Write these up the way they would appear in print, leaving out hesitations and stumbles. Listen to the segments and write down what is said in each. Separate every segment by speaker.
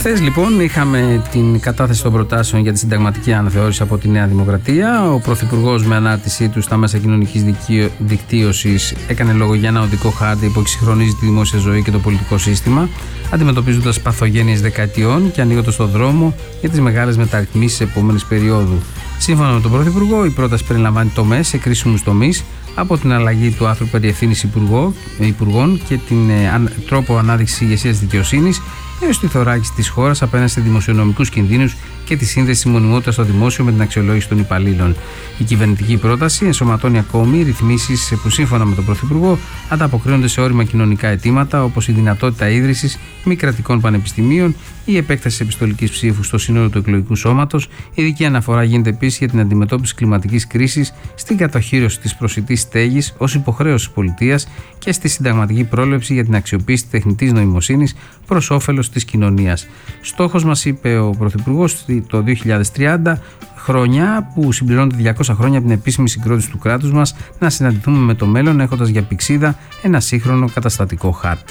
Speaker 1: Χθες λοιπόν είχαμε την κατάθεση των προτάσεων για τη συνταγματική αναθεώρηση από τη Νέα Δημοκρατία. Ο Πρωθυπουργός με ανάρτησή του στα μέσα κοινωνικής δικτύωσης έκανε λόγο για ένα οδικό χάρτη που εξυγχρονίζει τη δημόσια ζωή και το πολιτικό σύστημα, αντιμετωπίζοντας παθογένειες δεκαετιών και ανοίγοντας τον δρόμο για τις μεγάλες μεταρρυθμίσεις της επόμενης περίοδου. Σύμφωνα με τον Πρωθυπουργό, η πρόταση περιλαμβάνει τομές σε κρίσιμους τομείς, από την αλλαγή του άρθρου περί ευθύνης υπουργών και την τρόπο ανάδειξης ηγεσίας δικαιοσύνης, έως τη θωράκιση της χώρας απέναντι σε δημοσιονομικούς κινδύνους και τη σύνδεση της μονιμότητας στο δημόσιο με την αξιολόγηση των υπαλλήλων. Η κυβερνητική πρόταση ενσωματώνει ακόμη ρυθμίσεις που σύμφωνα με τον Πρωθυπουργό ανταποκρίνονται σε όρημα κοινωνικά αιτήματα, όπως η δυνατότητα ίδρυσης μη κρατικών πανεπιστημίων, η επέκταση επιστολικής ψήφου στο σύνολο του εκλογικού σώματος. Ειδική αναφορά γίνεται επίσης για την αντιμετώπιση κλιματικής κρίσης, στην κατοχύρωση της προσιτής στέγης ως υποχρέωση της πολιτείας και στη συνταγματική πρόληψη για την αξιοποίηση τεχνητής νοημοσύνης προς όφελος της κοινωνίας. Στόχος μας, είπε ο Πρωθυπουργός, το 2030, χρόνια που συμπληρώνονται 200 χρόνια από την επίσημη συγκρότηση του κράτους μας, να συναντηθούμε με το μέλλον έχοντας για πηξίδα ένα σύγχρονο καταστατικό χάρτη.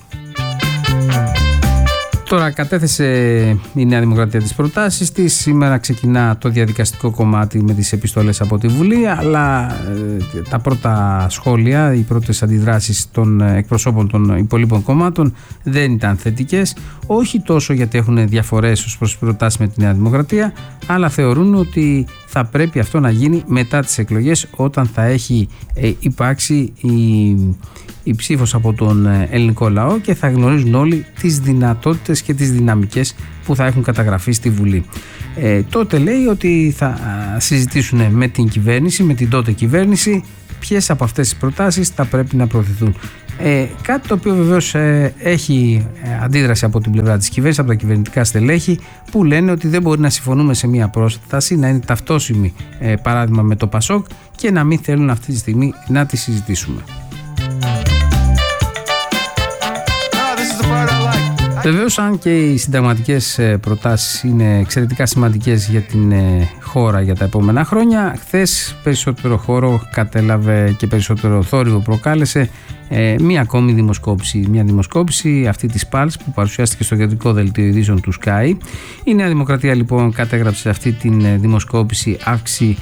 Speaker 1: Τώρα κατέθεσε η Νέα Δημοκρατία τις προτάσεις της. Σήμερα ξεκινά το διαδικαστικό κομμάτι με τις επιστολές από τη Βουλή, αλλά τα πρώτα σχόλια, οι πρώτες αντιδράσεις των εκπροσώπων των υπολείπων κομμάτων δεν ήταν θετικές. Όχι τόσο γιατί έχουν διαφορές ως προς τις προτάσεις με τη Νέα Δημοκρατία, αλλά θεωρούν ότι θα πρέπει αυτό να γίνει μετά τις εκλογές, όταν θα έχει υπάρξει η ψήφος από τον ελληνικό λαό και θα γνωρίζουν όλοι τις δυνατότητες και τις δυναμικές που θα έχουν καταγραφεί στη Βουλή. Τότε λέει ότι θα συζητήσουν με την κυβέρνηση, με την τότε κυβέρνηση, ποιες από αυτές τις προτάσεις θα πρέπει να προωθηθούν. Κάτι το οποίο βεβαίως έχει αντίδραση από την πλευρά της κυβέρνησης, από τα κυβερνητικά στελέχη, που λένε ότι δεν μπορεί να συμφωνούμε σε μια πρόταση να είναι ταυτόσιμη, παράδειγμα, με το ΠΑΣΟΚ, και να μην θέλουν αυτή τη στιγμή να τη συζητήσουμε. Βεβαίως, αν και οι συνταγματικές προτάσεις είναι εξαιρετικά σημαντικές για την χώρα για τα επόμενα χρόνια, χθες περισσότερο χώρο κατέλαβε και περισσότερο θόρυβο προκάλεσε μία ακόμη δημοσκόπηση. Μια δημοσκόπηση, αυτή της Pulse, που παρουσιάστηκε στο κεντρικό δελτίο ειδήσεων του Sky. Η Νέα Δημοκρατία λοιπόν κατέγραψε αυτή την δημοσκόπηση αύξηση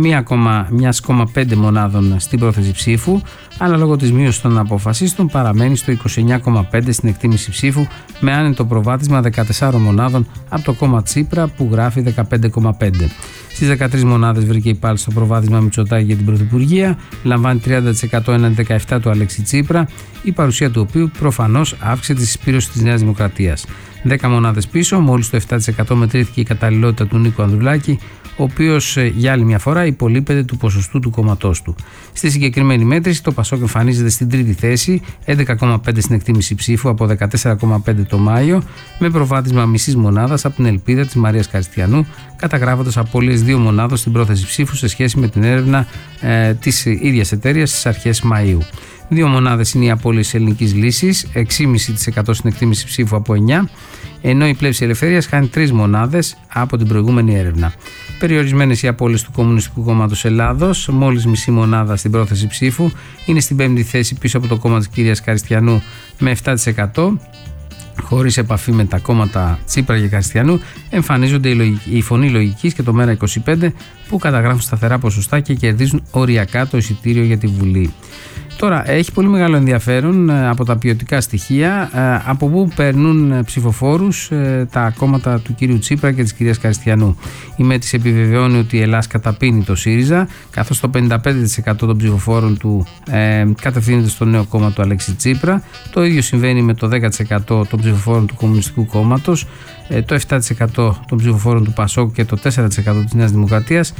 Speaker 1: 1,5 μονάδων στην πρόθεση ψήφου, αλλά λόγω της μείωσης των αποφασίστων παραμένει στο 29,5 στην εκτίμηση ψήφου, με άνετο προβάδισμα 14 μονάδων από το κόμμα Τσίπρα που γράφει 15,5. Στις 13 μονάδες βρήκε η Pulse το προβάδισμα Μητσοτάκη για την Πρωθυπουργία, λαμβάνει 30% έναντι 17% του Αλέξη Τσίπρα, η παρουσία του οποίου προφανώς αύξησε τη συσπήρωση της Νέας Δημοκρατίας. 10 μονάδες πίσω, μόλις το 7% μετρήθηκε η καταλληλότητα του Νίκου Ανδρουλάκη, ο οποίος για άλλη μια φορά υπολείπεται του ποσοστού του κόμματός του. Στη συγκεκριμένη μέτρηση, το ΠΑΣΟΚ εμφανίζεται στην τρίτη θέση, 11,5 στην εκτίμηση ψήφου από 14,5 το Μάιο, με προβάδισμα μισής μονάδας από την ελπίδα της Μαρίας Καριστιανού, καταγράφοντας απώλειες 2 μονάδων στην πρόθεση ψήφου σε σχέση με την έρευνα της ίδιας εταιρείας στις αρχές Μαΐου. 2 μονάδες είναι οι απώλειες της Ελληνικής Λύσης, 6,5% στην εκτίμηση ψήφου από 9, ενώ η Πλεύση Ελευθερίας χάνει 3 μονάδες από την προηγούμενη έρευνα. Περιορισμένες οι απώλειες του Κομμουνιστικού Κόμματος Ελλάδος, μόλις μισή μονάδα στην πρόθεση ψήφου, είναι στην 5η θέση πίσω από το κόμμα της κυρίας Καριστιανού με 7%. Χωρίς επαφή με τα κόμματα Τσίπρα και Καριστιανού, εμφανίζονται η Φωνή Λογικής και το Μέρα25, που καταγράφουν σταθερά ποσοστά και κερδίζουν οριακά το εισιτήριο για τη Βουλή. Τώρα, έχει πολύ μεγάλο ενδιαφέρον από τα ποιοτικά στοιχεία από πού παίρνουν ψηφοφόρους τα κόμματα του κύριου Τσίπρα και της κυρίας Καριστιανού. Η Μέτρηση επιβεβαιώνει ότι η Ελλάς καταπίνει το ΣΥΡΙΖΑ, καθώς το 55% των ψηφοφόρων του κατευθύνεται στο νέο κόμμα του Αλέξη Τσίπρα. Το ίδιο συμβαίνει με το 10% των ψηφοφόρων του Κομμουνιστικού Κόμματος, το 7% των ψηφοφόρων του ΠΑΣΟΚ και το 4% της Νέας Δημοκρατίας.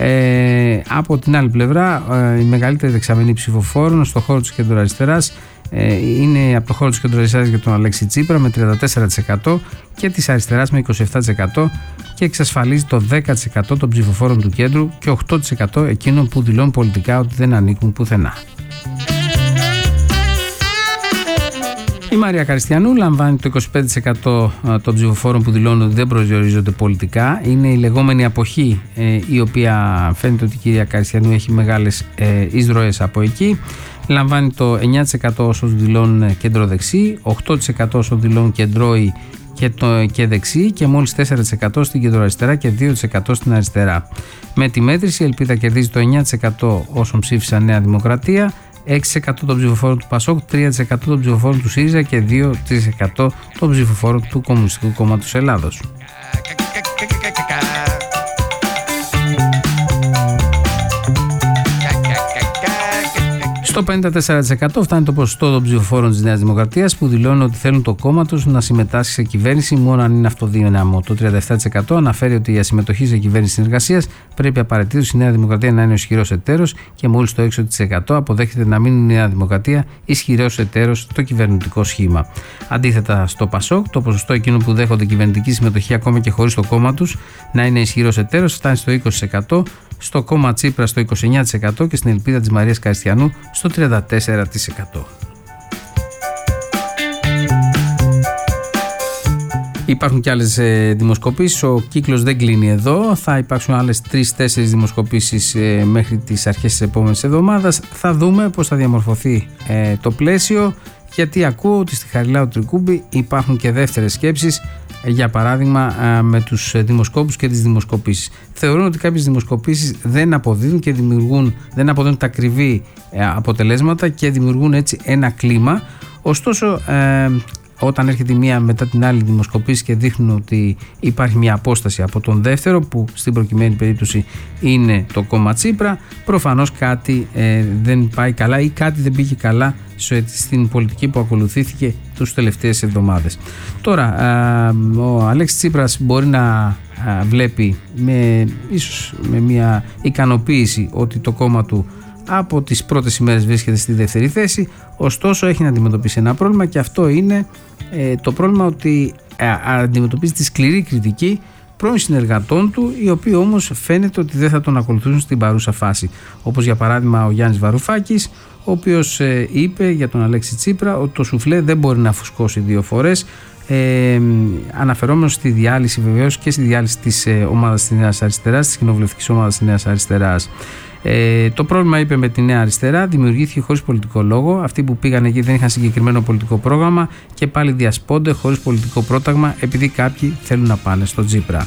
Speaker 1: Από την άλλη πλευρά, η μεγαλύτερη δεξαμενή ψηφοφόρων στο χώρο της κεντροαριστεράς είναι από το χώρο της κεντροαριστεράς για τον Αλέξη Τσίπρα με 34% και της αριστεράς με 27%, και εξασφαλίζει το 10% των ψηφοφόρων του κέντρου και 8% εκείνων που δηλώνουν πολιτικά ότι δεν ανήκουν πουθενά. Η Μαρία Καριστιανού λαμβάνει το 25% των ψηφοφόρων που δηλώνουν ότι δεν προσδιορίζονται πολιτικά. Είναι η λεγόμενη αποχή, η οποία φαίνεται ότι η κυρία Καριστιανού έχει μεγάλες εισρωές από εκεί. Λαμβάνει το 9% όσων δηλώνουν κεντροδεξί, 8% όσων δηλώνουν κεντρώοι και δεξί και μόλις 4% στην κεντροαριστερά και 2% στην αριστερά. Με τη μέτρηση η Ελπίδα κερδίζει το 9% όσων ψήφισαν Νέα Δημοκρατία, 6% των ψηφοφόρων του ΠΑΣΟΚ, 3% των ψηφοφόρων του ΣΥΡΙΖΑ και 2% των ψηφοφόρων του Κομμουνιστικού Κόμματος Ελλάδος. Στο 54% φτάνει το ποσοστό των ψηφοφόρων της Νέας Δημοκρατίας που δηλώνουν ότι θέλουν το κόμμα τους να συμμετάσχει σε κυβέρνηση μόνο αν είναι αυτοδύναμο. Το 37% αναφέρει ότι για συμμετοχή σε κυβέρνηση συνεργασίας πρέπει απαραίτητος η Νέα Δημοκρατία να είναι ο ισχυρός εταίρος και μόλις το 6% αποδέχεται να μην είναι η Νέα Δημοκρατία ισχυρός εταίρος στο κυβερνητικό σχήμα. Αντίθετα, στο ΠΑΣΟΚ, το ποσοστό εκείνων που δέχονται κυβερνητική συμμετοχή ακόμα και χωρίς το κόμμα τους να είναι ισχυρός εταίρος φτάνει στο 20%. Στο κόμμα Τσίπρα στο 29% και στην Ελπίδα της Μαρίας Καριστιανού στο 34%. Υπάρχουν και άλλες δημοσκοπήσεις, ο κύκλος δεν κλείνει εδώ, θα υπάρξουν άλλες 3-4 δημοσκοπήσεις μέχρι τις αρχές της επόμενης εβδομάδας. Θα δούμε πώς θα διαμορφωθεί το πλαίσιο, γιατί ακούω ότι στη Χαριλάου Τρικούμπη υπάρχουν και δεύτερες σκέψεις, για παράδειγμα με τους δημοσκόπους και τις δημοσκοπήσεις. Θεωρούν ότι κάποιες δημοσκοπήσεις δεν αποδίδουν και δεν αποδίδουν τα ακριβή αποτελέσματα και δημιουργούν έτσι ένα κλίμα. Ωστόσο, όταν έρχεται η μία μετά την άλλη δημοσκοπήσεις και δείχνουν ότι υπάρχει μια απόσταση από τον δεύτερο, που στην προκειμένη περίπτωση είναι το κόμμα Τσίπρα, προφανώς κάτι δεν πάει καλά ή κάτι δεν πήγε καλά στην πολιτική που ακολουθήθηκε τους τελευταίες εβδομάδες. Τώρα, ο Αλέξης Τσίπρας μπορεί να βλέπει ίσως με μια ικανοποίηση ότι το κόμμα του από τις πρώτες ημέρες βρίσκεται στη δεύτερη θέση, ωστόσο έχει να αντιμετωπίσει ένα πρόβλημα, και αυτό είναι το πρόβλημα ότι αντιμετωπίζει τη σκληρή κριτική πρώην συνεργατών του, οι οποίοι όμως φαίνεται ότι δεν θα τον ακολουθήσουν στην παρούσα φάση. Όπως για παράδειγμα ο Γιάννης Βαρουφάκης, ο οποίος είπε για τον Αλέξη Τσίπρα ότι το σουφλέ δεν μπορεί να φουσκώσει 2 φορές, αναφερόμενος στη διάλυση βεβαίως και στη διάλυση της ομάδας της Νέας Αριστεράς, της κοινοβουλευτικής ομάδας της Νέας Αριστεράς. Το πρόβλημα, είπε, με τη Νέα Αριστερά δημιουργήθηκε χωρίς πολιτικό λόγο. Αυτοί που πήγαν εκεί δεν είχαν συγκεκριμένο πολιτικό πρόγραμμα και πάλι διασπώνται χωρίς πολιτικό πρόταγμα επειδή κάποιοι θέλουν να πάνε στο Τσίπρα.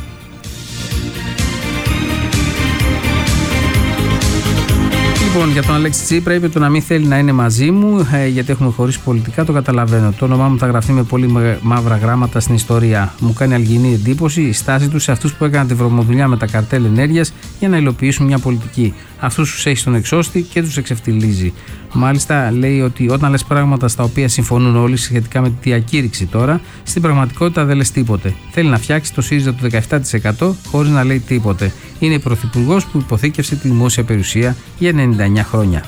Speaker 1: Λοιπόν, για τον Αλέξη Τσίπρα είπε το να μην θέλει να είναι μαζί μου γιατί έχουμε χωρίσει πολιτικά, το καταλαβαίνω. Το όνομά μου θα γραφτεί με πολύ μαύρα γράμματα στην ιστορία. Μου κάνει αλγινή εντύπωση η στάση του σε αυτούς που έκαναν τη βρωμοδουλειά με τα καρτέλ ενέργειας για να υλοποιήσουν μια πολιτική. Αυτούς τους έχει στον εξώστη και τους εξευτιλίζει. Μάλιστα, λέει ότι όταν λες πράγματα στα οποία συμφωνούν όλοι σχετικά με τη διακήρυξη τώρα, στην πραγματικότητα δεν λες τίποτε. Θέλει να φτιάξει το ΣΥΡΙΖΑ του 17% χωρίς να λέει τίποτε. Είναι πρωθυπουργός που υποθήκευσε τη δημόσια περιουσία για 99 χρόνια.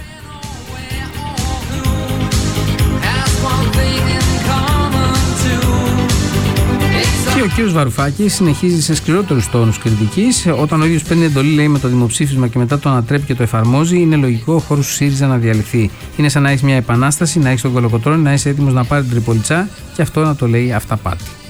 Speaker 1: Και ο κύριος Βαρουφάκης συνεχίζει σε σκληρότερους τόνους κριτικής. Όταν ο ίδιος παίρνει εντολή, λέει, με το δημοψήφισμα και μετά το ανατρέπει και το εφαρμόζει, είναι λογικό ο χώρος του ΣΥΡΙΖΑ να διαλυθεί. Είναι σαν να έχεις μια επανάσταση, να έχεις τον κολοκοτρώνη, να είσαι έτοιμος να πάρει την Τριπολιτσά και αυτό να το λέει αυταπάτη.